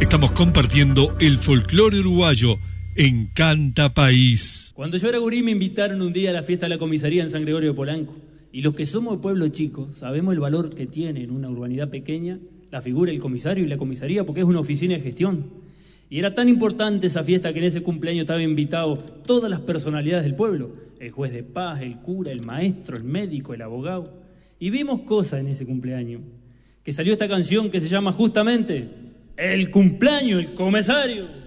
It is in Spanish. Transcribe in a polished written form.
Estamos compartiendo el folclore uruguayo en Canta País. Cuando yo era gurí me invitaron un día a la fiesta de la comisaría en San Gregorio de Polanco. Y los que somos de pueblo chico sabemos el valor que tiene en una urbanidad pequeña la figura del comisario y la comisaría, porque es una oficina de gestión. Y era tan importante esa fiesta que en ese cumpleaños estaban invitados todas las personalidades del pueblo: el juez de paz, el cura, el maestro, el médico, el abogado. Y vimos cosas en ese cumpleaños, que salió esta canción que se llama justamente El cumpleaños del comisario.